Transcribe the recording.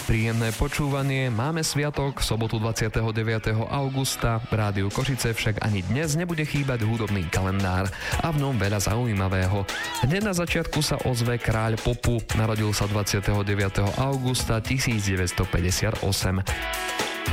Príjemné počúvanie, máme sviatok, sobotu 29. augusta, v Rádiu Košice však ani dnes nebude chýbať hudobný kalendár a v ňom veľa zaujímavého. Hneď na začiatku sa ozve kráľ popu, narodil sa 29. augusta 1958.